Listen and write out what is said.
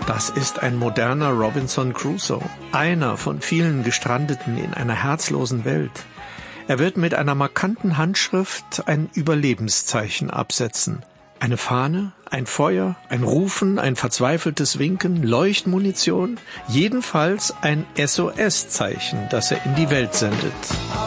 Das ist ein moderner Robinson Crusoe, einer von vielen Gestrandeten in einer herzlosen Welt. Er wird mit einer markanten Handschrift ein Überlebenszeichen absetzen. Eine Fahne, ein Feuer, ein Rufen, ein verzweifeltes Winken, Leuchtmunition, jedenfalls ein SOS-Zeichen, das er in die Welt sendet.